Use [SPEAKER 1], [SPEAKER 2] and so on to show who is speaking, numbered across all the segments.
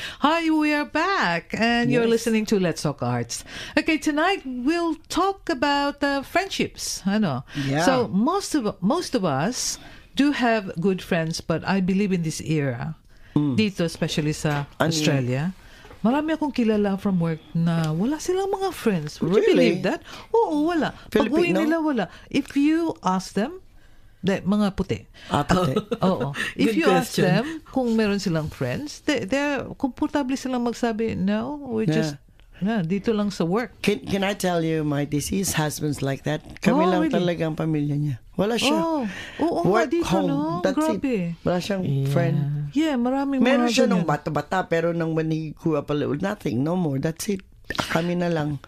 [SPEAKER 1] Hi, we are back, and you're
[SPEAKER 2] Yes.
[SPEAKER 1] listening to Let's Talk Arts. Okay, tonight we'll talk about friendships. I know.
[SPEAKER 2] Yeah.
[SPEAKER 1] So most of us do have good friends, but I believe in this era, dito especially sa Australia, marami akong kilala from work na wala silang mga friends. Would you
[SPEAKER 2] Really?
[SPEAKER 1] believe that? Oo, wala. Pag-uwi
[SPEAKER 2] Filipino?
[SPEAKER 1] nila, wala. If you ask them, mga puti.
[SPEAKER 2] Puti.
[SPEAKER 1] Oo. If
[SPEAKER 3] Good
[SPEAKER 1] you ask
[SPEAKER 3] question.
[SPEAKER 1] them kung meron silang friends, they're komportable silang magsabi, no, we just, dito lang sa work.
[SPEAKER 2] Can I tell you, my deceased husband's like that? Kami
[SPEAKER 1] Oh,
[SPEAKER 2] lang
[SPEAKER 1] really?
[SPEAKER 2] talagang pamilya niya. Wala siya.
[SPEAKER 1] Oo nga,
[SPEAKER 2] Work,
[SPEAKER 1] dito,
[SPEAKER 2] home.
[SPEAKER 1] no?
[SPEAKER 2] That's
[SPEAKER 1] Grabe.
[SPEAKER 2] it. Wala siyang friend.
[SPEAKER 1] Yeah, maraming
[SPEAKER 2] Meron
[SPEAKER 1] mga
[SPEAKER 2] siya nung
[SPEAKER 1] ganyan.
[SPEAKER 2] bata-bata, pero nang when he grew up a little, nothing, no more. That's it. Kami na lang.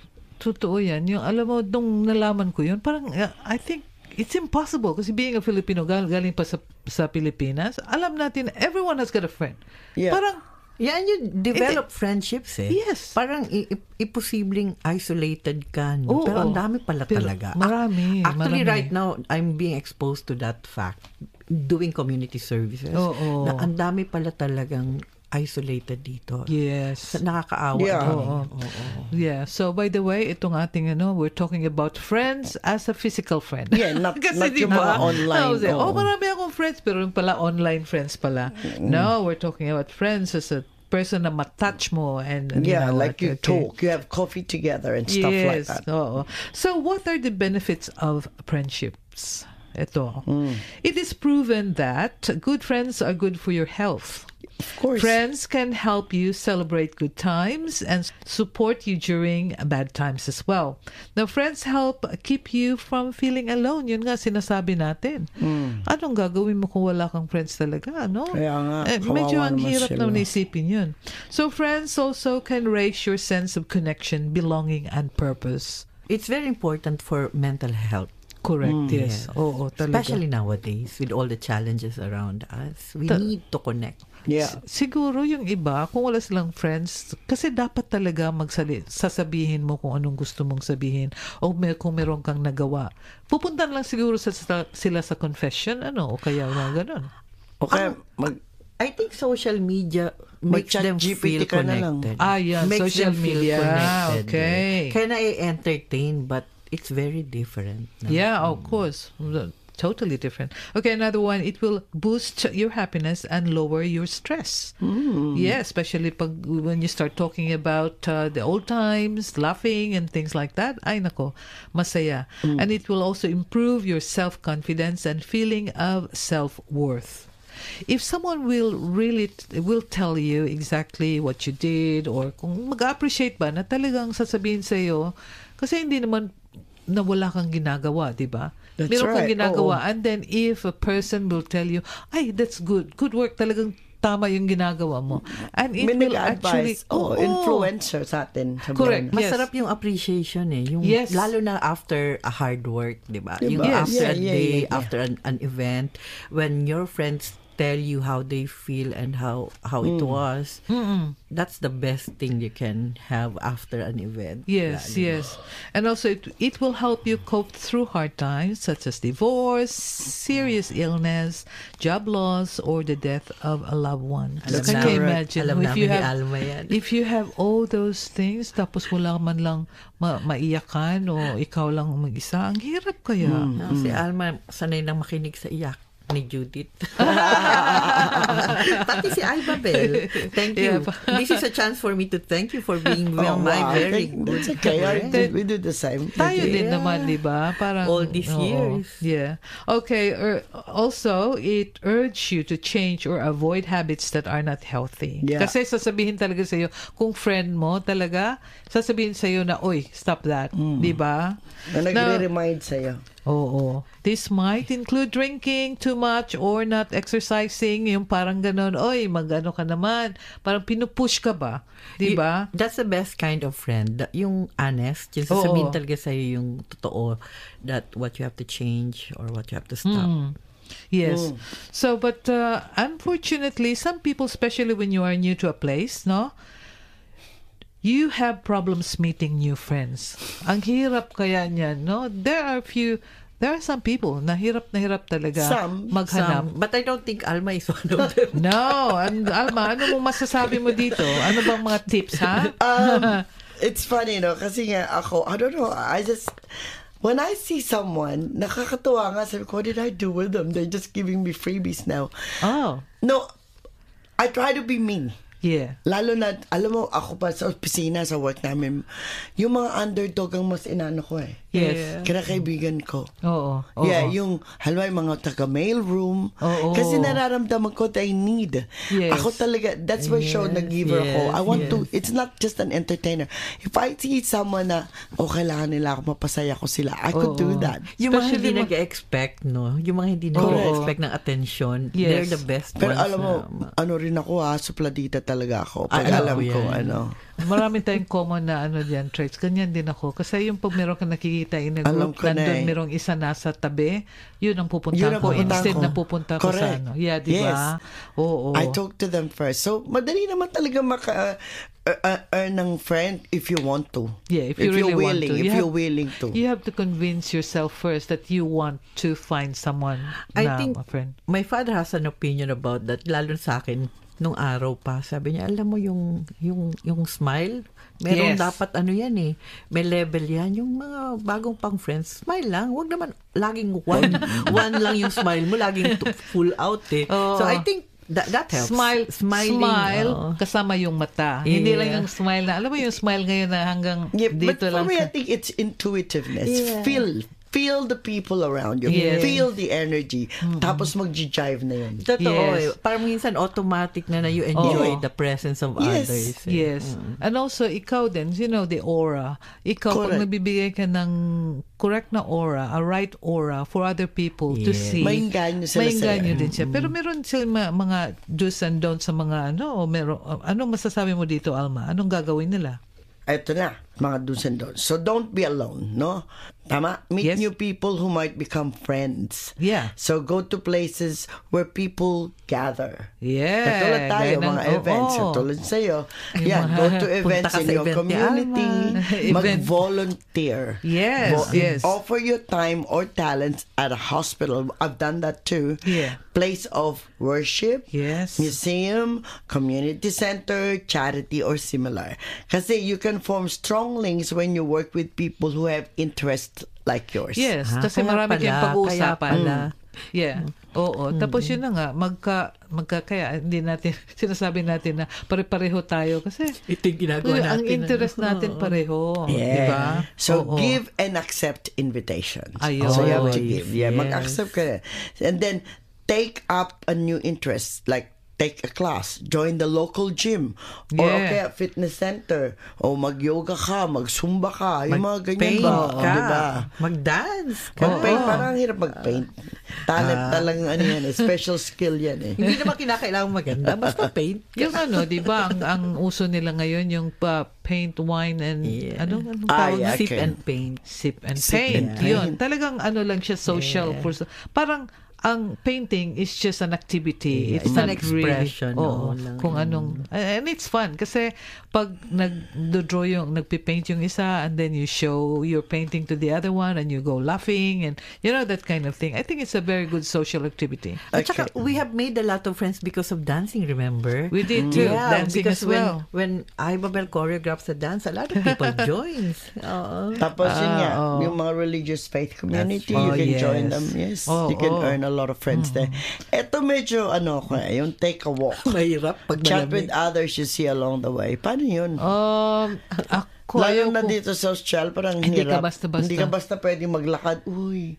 [SPEAKER 1] Totoo yan. Yung, alam mo, nung nalaman ko yun, parang, I think, it's impossible. Kasi being a Filipino, galing pa sa Pilipinas, alam natin, everyone has got a friend.
[SPEAKER 2] Yeah.
[SPEAKER 1] Parang,
[SPEAKER 3] Yeah, and you develop friendships eh.
[SPEAKER 1] Yes.
[SPEAKER 3] Parang imposibleng isolated ka.
[SPEAKER 1] Oo.
[SPEAKER 3] No? Pero ang dami pala
[SPEAKER 1] Pero
[SPEAKER 3] talaga.
[SPEAKER 1] marami,
[SPEAKER 3] Actually,
[SPEAKER 1] marami.
[SPEAKER 3] right now, I'm being exposed to that fact. Doing community services.
[SPEAKER 1] Oo.
[SPEAKER 3] Na ang dami pala talagang isolated dito.
[SPEAKER 1] yes.
[SPEAKER 3] Nakakaawa.
[SPEAKER 2] Yeah.
[SPEAKER 3] din.
[SPEAKER 1] Oo.
[SPEAKER 3] Oo.
[SPEAKER 1] Yeah. So, by the way, itong ating, we're talking about friends as a physical friend.
[SPEAKER 2] Yeah, not
[SPEAKER 1] Kasi
[SPEAKER 2] yung
[SPEAKER 1] di ba?
[SPEAKER 2] mga online.
[SPEAKER 1] Kasi,
[SPEAKER 2] oo.
[SPEAKER 1] marami akong friends, pero yung pala online friends pala. No, we're talking about friends as a person na matouch mo and
[SPEAKER 2] Yeah,
[SPEAKER 1] you know
[SPEAKER 2] like
[SPEAKER 1] what,
[SPEAKER 2] you
[SPEAKER 1] okay.
[SPEAKER 2] talk, you have coffee together and stuff like that.
[SPEAKER 1] Oo. So, what are the benefits of friendships? Ito. It is proven that good friends are good for your health.
[SPEAKER 2] Of course.
[SPEAKER 1] Friends can help you celebrate good times and support you during bad times as well. Now, friends help keep you from feeling alone. Yun nga sinasabi natin. Anong gagawin mo kung wala kang friends talaga, no?
[SPEAKER 2] Kaya nga,
[SPEAKER 1] Medyo
[SPEAKER 2] kawawa
[SPEAKER 1] ang
[SPEAKER 2] naman
[SPEAKER 1] hirap
[SPEAKER 2] sila.
[SPEAKER 1] na naisipin yun. So, friends also can raise your sense of connection, belonging, and purpose.
[SPEAKER 3] It's very important for mental health.
[SPEAKER 1] Correct, yes.
[SPEAKER 3] Yes.
[SPEAKER 1] Oo, talaga.
[SPEAKER 3] Especially nowadays with all the challenges around us. We need to connect.
[SPEAKER 2] Yeah.
[SPEAKER 1] Siguro yung iba, kung wala silang friends, kasi dapat talaga sasabihin mo kung anong gusto mong sabihin o kung meron kang nagawa. Pupuntan lang siguro sila sa confession, o kaya mga ganun.
[SPEAKER 2] Okay,
[SPEAKER 3] I think social media makes
[SPEAKER 2] Mag-chat
[SPEAKER 3] them
[SPEAKER 2] GPT
[SPEAKER 3] feel
[SPEAKER 2] ka na lang.
[SPEAKER 3] connected.
[SPEAKER 1] Yan,
[SPEAKER 3] Makes
[SPEAKER 1] social
[SPEAKER 3] them feel
[SPEAKER 1] media.
[SPEAKER 3] connected.
[SPEAKER 1] Okay.
[SPEAKER 3] Can I entertain, but it's very different. No?
[SPEAKER 1] Yeah, of course. Totally different. Okay, another one. It will boost your happiness and lower your stress. Yeah, especially when you start talking about the old times, laughing and things like that. Ay nako, masaya. And it will also improve your self-confidence and feeling of self-worth. If someone will tell you exactly what you did or kung mag-appreciate ba na talagang sasabihin sa iyo kasi hindi naman na wala kang ginagawa, di ba?
[SPEAKER 2] That's
[SPEAKER 1] Meron kang
[SPEAKER 2] right.
[SPEAKER 1] ginagawa.
[SPEAKER 2] Oo.
[SPEAKER 1] And then if a person will tell you, ay, that's good. Good work. Talagang tama yung ginagawa mo. And it
[SPEAKER 2] may
[SPEAKER 1] will actually...
[SPEAKER 2] nag-advise. influencer sa atin.
[SPEAKER 1] Correct.
[SPEAKER 2] Sabihin.
[SPEAKER 1] Yes.
[SPEAKER 3] Masarap yung appreciation eh. Yung,
[SPEAKER 1] Yes.
[SPEAKER 3] Lalo na after a hard work, di ba?
[SPEAKER 2] Diba?
[SPEAKER 3] Yung
[SPEAKER 1] Yes.
[SPEAKER 3] after a
[SPEAKER 2] Yeah,
[SPEAKER 3] day,
[SPEAKER 2] yeah.
[SPEAKER 3] after an event, when your friends tell you how they feel and how it was, that's the best thing you can have after an event.
[SPEAKER 1] Yes,
[SPEAKER 3] Lalo.
[SPEAKER 1] yes. And also, it will help you cope through hard times such as divorce, serious illness, job loss, or the death of a loved one.
[SPEAKER 3] Alam
[SPEAKER 1] Can
[SPEAKER 3] namin-
[SPEAKER 1] you imagine?
[SPEAKER 3] alam
[SPEAKER 1] if
[SPEAKER 3] namin
[SPEAKER 1] you
[SPEAKER 3] ni
[SPEAKER 1] have,
[SPEAKER 3] Alma yan.
[SPEAKER 1] if you have all those things, tapos wala man lang maiyakan o ikaw lang mag-isa, ang hirap kaya.
[SPEAKER 3] Si Alma, sanay nang makinig sa iyak ni Judith. Pati si Alba Bell. Thank you.
[SPEAKER 1] Yeah.
[SPEAKER 3] This is a chance for me to thank you for being my very good
[SPEAKER 2] It's okay.
[SPEAKER 3] friend.
[SPEAKER 2] We do the same.
[SPEAKER 1] Tayo din
[SPEAKER 3] Yeah.
[SPEAKER 1] naman, di ba? Parang,
[SPEAKER 3] All these
[SPEAKER 1] oo.
[SPEAKER 3] years.
[SPEAKER 1] Yeah. Okay. Also, it urges you to change or avoid habits that are not healthy.
[SPEAKER 2] Yeah.
[SPEAKER 1] Kasi sasabihin talaga sa'yo, kung friend mo talaga, sasabihin sa'yo na, oy, stop that. Di ba?
[SPEAKER 2] Na nagre-remind sa'yo.
[SPEAKER 1] Oo. This might include drinking too much or not exercising. Yung parang ganon, oy, mag-ano ka naman. Parang pinupush ka ba? Di ba?
[SPEAKER 3] That's the best kind of friend. Yung honest. Yung sasabihin talaga sa'yo yung totoo that what you have to change or what you have to stop.
[SPEAKER 1] Yes. So, but unfortunately, some people, especially when you are new to a place, no? You have problems meeting new friends. Ang hirap kaya niyan, no? There are few There are some people na hirap talaga maghanap.
[SPEAKER 3] But I don't think Alma is one of them.
[SPEAKER 1] No. Alma, ano mong masasabi mo dito? Ano bang mga tips, ha?
[SPEAKER 2] It's funny, kasi nga ako, I don't know, when I see someone, nakakatuwa nga, sabi ko, what did I do with them? They're just giving me freebies now.
[SPEAKER 1] Oh.
[SPEAKER 2] No, I try to be me.
[SPEAKER 1] Yeah.
[SPEAKER 2] Lalo na, alam mo, ako pa sa opisina, sa work namin, yung mga underdog ang mas inano ko eh.
[SPEAKER 1] Yes.
[SPEAKER 2] Kinakaibigan ko.
[SPEAKER 1] Oo.
[SPEAKER 2] Yeah, yung, halimbawa, yung mga taga-mail room.
[SPEAKER 1] Oo.
[SPEAKER 2] Kasi nararamdaman ko that I need.
[SPEAKER 1] Yes.
[SPEAKER 2] Ako talaga, that's why show nag-giver ko. I want to, it's not just an entertainer. If I see someone na, kailangan nila ako, mapasaya ko sila, I could do that.
[SPEAKER 3] Yung mga hindi nag-expect, no? Yung mga hindi nag-expect ng attention, they're the best
[SPEAKER 2] Pero
[SPEAKER 3] ones.
[SPEAKER 2] alam mo, ano rin ako supladita talaga ako. Pag alam ko,
[SPEAKER 1] Maraming tayong common na diyan traits. Ganyan din ako. Kasi yung pag meron ka nakikita in a group, nandun merong isa nasa tabi, yun ang pupunta ko instead na pupunta ko sa ano. Yeah, di ba? Oo.
[SPEAKER 2] I talk to them first. So, madali naman talaga earn ng friend if you want to.
[SPEAKER 1] Yeah, if you really want to.
[SPEAKER 2] If you're willing to.
[SPEAKER 1] You have to convince yourself first that you want to find someone
[SPEAKER 3] I think
[SPEAKER 1] a friend.
[SPEAKER 3] My father has an opinion about that, lalo sa akin. Nung araw pa, sabi niya, alam mo yung smile, merong dapat yan eh, may level yan, yung mga bagong pang friends, smile lang, wag naman laging one lang yung smile mo, laging full out eh. So I think that helps.
[SPEAKER 1] Smile, kasama yung mata. Yeah. Hindi lang yung smile na, alam mo yung smile ngayon na hanggang dito lang.
[SPEAKER 2] But for me, I think it's intuitiveness. Yeah. Feel the people around you.
[SPEAKER 1] Yes.
[SPEAKER 2] Feel the energy. Tapos mag-jive na yun.
[SPEAKER 3] Totoo eh. Parang minsan automatic na you enjoy the presence of others.
[SPEAKER 1] Yes. And also, ikaw din, the aura. Ikaw, pag nabibigay ka ng correct na aura, a right aura for other people to see.
[SPEAKER 2] Maingganyo sila
[SPEAKER 1] Maingganyo din siya. Pero meron sila mga do's and don'ts sa mga anong masasabi mo dito, Alma? Anong gagawin nila?
[SPEAKER 2] Ito na, mga do's and don'ts. So don't be alone, no? Tama? Meet new people who might become friends.
[SPEAKER 1] Yeah.
[SPEAKER 2] So go to places where people gather.
[SPEAKER 1] Yeah.
[SPEAKER 2] Katulad tayo, mga events. Katulad sa'yo. Yeah, go to events in your community. Mag-volunteer.
[SPEAKER 1] Yes.
[SPEAKER 2] Offer your time or talents at a hospital. I've done that too.
[SPEAKER 1] Yeah.
[SPEAKER 2] Place of worship.
[SPEAKER 1] Yes.
[SPEAKER 2] Museum, community center, charity, or similar. Kasi you can form strong links when you work with people who have interest like yours.
[SPEAKER 1] Yes, kasi marami kayong pag-uusapan. Yeah. Oo. Tapos yun na nga, kaya hindi natin, sinasabi natin na pare-pareho tayo kasi
[SPEAKER 3] ito yung ginagawa natin.
[SPEAKER 1] Ang interest natin pareho.
[SPEAKER 2] Yeah.
[SPEAKER 1] Diba?
[SPEAKER 2] So, give and accept invitations.
[SPEAKER 1] Ayun.
[SPEAKER 2] So, you have to give. Yeah, mag-accept ka. And then, take up a new interest, like take a class, join the local gym, or kaya fitness center, o mag-yoga ka, mag-zumba ka, yung mga ganyan ba?
[SPEAKER 3] Ka.
[SPEAKER 2] Diba?
[SPEAKER 3] Mag-dance ka.
[SPEAKER 2] Mag-paint, parang hirap mag-paint. Talent talagang special skill yan eh.
[SPEAKER 3] Hindi naman kinakailangan maganda, basta paint.
[SPEAKER 1] Yung di ba, ang uso nila ngayon, yung paint, wine, and anong tawag?
[SPEAKER 3] Sip and paint.
[SPEAKER 1] Sip and paint. Yun. Talagang lang siya social. Parang, ang painting is just an activity. It's
[SPEAKER 3] an
[SPEAKER 1] not
[SPEAKER 3] expression.
[SPEAKER 1] Really, kung anong, and it's fun kasi pag nagdo-draw nagpipaint yung isa and then you show your painting to the other one and you go laughing and that kind of thing. I think it's a very good social activity.
[SPEAKER 3] At saka, we have made a lot of friends because of dancing, remember?
[SPEAKER 1] We did too. Dancing as well.
[SPEAKER 3] When Ibabel choreographs a dance, a lot of people joins.
[SPEAKER 2] Tapos yun nga, yung mga religious faith community, you can join them. Yes, you can earn a lot of friends there. Ito medyo yung take a walk.
[SPEAKER 3] Mahirap pag
[SPEAKER 2] chat with others you see along the way. Paano yun? Lalo na dito sa Australia, parang
[SPEAKER 1] hindi
[SPEAKER 2] hirap.
[SPEAKER 1] Hindi
[SPEAKER 2] ka basta pwedeng maglakad. Uy,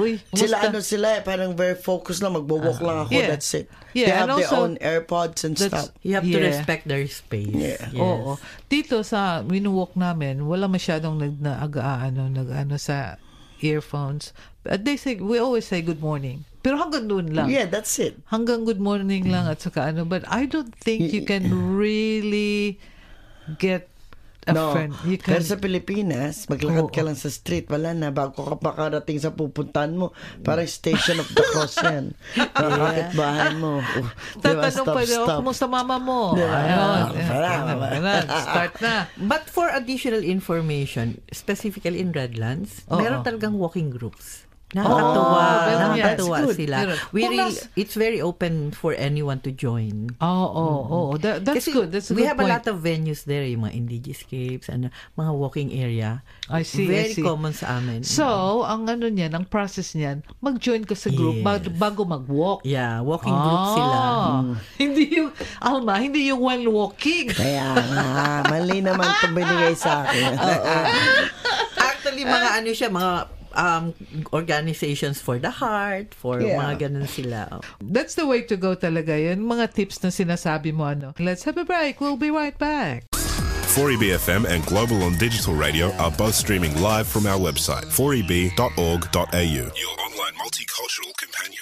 [SPEAKER 2] sila sila very focused lang, magbo-walk lang ako, that's it. They have their own AirPods and stuff.
[SPEAKER 3] You have to respect their space.
[SPEAKER 2] Yeah.
[SPEAKER 1] Yes. Oo. Dito sa winu-walk namin, wala masyadong nag-ano sa earphones. But we always say good morning. Pero hanggang doon lang.
[SPEAKER 2] Yeah, that's it.
[SPEAKER 1] Hanggang good morning lang at saka but I don't think you can really get a friend.
[SPEAKER 2] Pero sa Pilipinas, maglakad ka lang sa street, wala na, bago ka makarating sa pupuntahan mo, parang Station of the Cross yan. Nakakit bahay mo.
[SPEAKER 1] Tatanong pa daw, kumusta mama mo? Start na.
[SPEAKER 3] But for additional information, specifically in Redlands, meron talagang walking groups. Nakakatuwa.
[SPEAKER 1] well,
[SPEAKER 3] Nakakatuwa
[SPEAKER 2] that's good.
[SPEAKER 3] sila. It's very open for anyone to join.
[SPEAKER 1] That's
[SPEAKER 3] Kasi
[SPEAKER 1] good. That's a
[SPEAKER 3] we
[SPEAKER 1] good
[SPEAKER 3] have
[SPEAKER 1] point.
[SPEAKER 3] a lot of venues there, yung mga Indigyscapes and mga walking area.
[SPEAKER 1] I see.
[SPEAKER 3] Very common sa amin.
[SPEAKER 1] So, ang ang process niyan, mag-join ka sa group bago mag-walk.
[SPEAKER 3] Yeah, walking group sila.
[SPEAKER 1] Hindi yung, Alma, hindi yung one walking.
[SPEAKER 2] Kaya nga, mali naman itong binigay sa akin.
[SPEAKER 3] Actually, mga mga organizations for the heart, for mga ganun sila.
[SPEAKER 1] That's the way to go talaga. Yan mga tips na sinasabi mo. Let's have a break. We'll be right back.
[SPEAKER 4] 4EB FM and Global on Digital Radio are both streaming live from our website, 4EB.org.au. Your online multicultural companion.